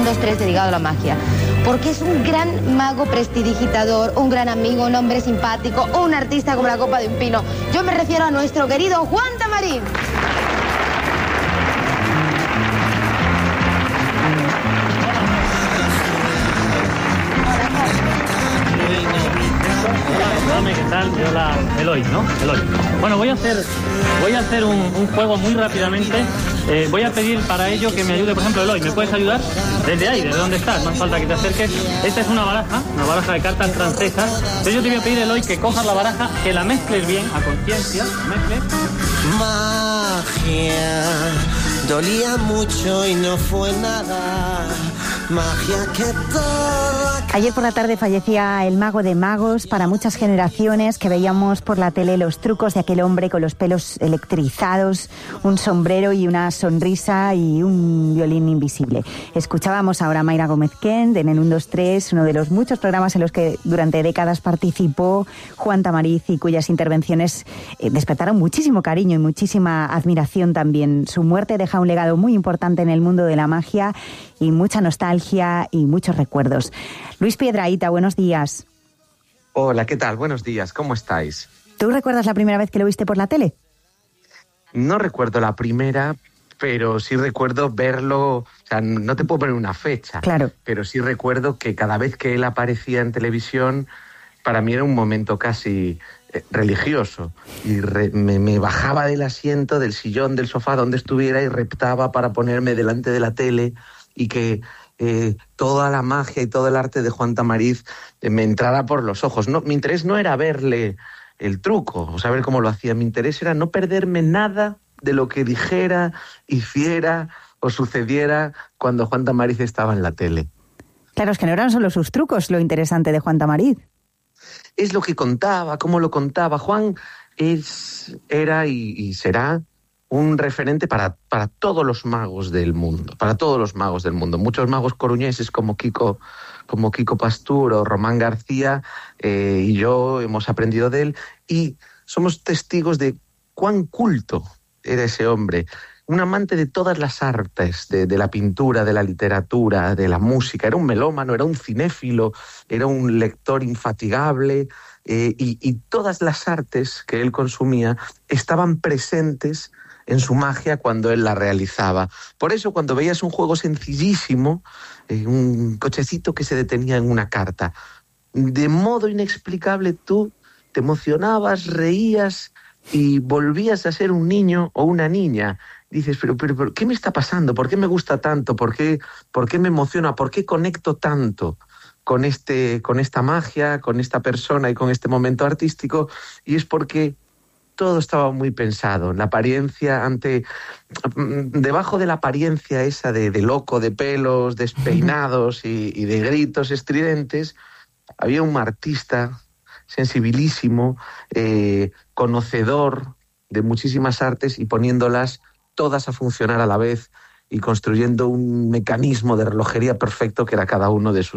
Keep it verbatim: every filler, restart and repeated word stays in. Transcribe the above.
dos tres dedicado a la magia. Porque es un gran mago prestidigitador, un gran amigo, un hombre simpático, un artista como la copa de un pino. Yo me refiero a nuestro querido Juan Tamarín. ¿Qué tal? Yo la Eloy, ¿no? Eloy. Bueno, voy a hacer, voy a hacer un, un juego muy rápidamente. Eh, voy a pedir para ello que me ayude, por ejemplo, Eloy, ¿me puedes ayudar? Desde ahí, ¿desde dónde estás? No hace falta que te acerques. Esta es una baraja, una baraja de cartas francesas. Entonces yo te voy a pedir, Eloy, que cojas la baraja, que la mezcles bien, a conciencia, mezcles. Magia, dolía mucho y no fue nada. Magia que todo... Ayer por la tarde fallecía el mago de magos para muchas generaciones que veíamos por la tele los trucos de aquel hombre con los pelos electrizados, un sombrero y una sonrisa y un violín invisible. Escuchábamos ahora a Mayra Gómez Kent en el uno dos tres, uno de los muchos programas en los que durante décadas participó Juan Tamariz y cuyas intervenciones eh, despertaron muchísimo cariño y muchísima admiración también. Su muerte deja un legado muy importante en el mundo de la magia y mucha nostalgia y muchos recuerdos. Luis Piedrahita, buenos días. Hola, ¿qué tal? Buenos días, ¿cómo estáis? ¿Tú recuerdas la primera vez que lo viste por la tele? No recuerdo la primera, pero sí recuerdo verlo, o sea, no te puedo poner una fecha, claro, pero sí recuerdo que cada vez que él aparecía en televisión, para mí era un momento casi eh, religioso, y re, me, me bajaba del asiento, del sillón, del sofá, donde estuviera, y reptaba para ponerme delante de la tele, y que eh, toda la magia y todo el arte de Juan Tamariz eh, me entrara por los ojos. No, mi interés no era verle el truco o saber cómo lo hacía, mi interés era no perderme nada de lo que dijera, hiciera o sucediera cuando Juan Tamariz estaba en la tele. Claro, es que no eran solo sus trucos lo interesante de Juan Tamariz. Es lo que contaba, cómo lo contaba. Juan es, era y, y será un referente para, para todos los magos del mundo, para todos los magos del mundo. Muchos magos coruñeses como Kiko, como Kiko Pastur o Román García eh, y yo hemos aprendido de él y somos testigos de cuán culto era ese hombre. Un amante de todas las artes, de, de la pintura, de la literatura, de la música. Era un melómano, era un cinéfilo, era un lector infatigable eh, y, y todas las artes que él consumía estaban presentes en su magia cuando él la realizaba. Por eso, cuando veías un juego sencillísimo, eh, un cochecito que se detenía en una carta, de modo inexplicable tú te emocionabas, reías y volvías a ser un niño o una niña. Dices, pero, pero, pero ¿qué me está pasando? ¿Por qué me gusta tanto? ¿Por qué, por qué me emociona? ¿Por qué conecto tanto con, este, con esta magia, con esta persona y con este momento artístico? Y es porque todo estaba muy pensado. La apariencia, ante debajo de la apariencia esa de, de loco, de pelos despeinados y, y de gritos estridentes, había un artista sensibilísimo, eh, conocedor de muchísimas artes y poniéndolas todas a funcionar a la vez y construyendo un mecanismo de relojería perfecto que era cada uno de sus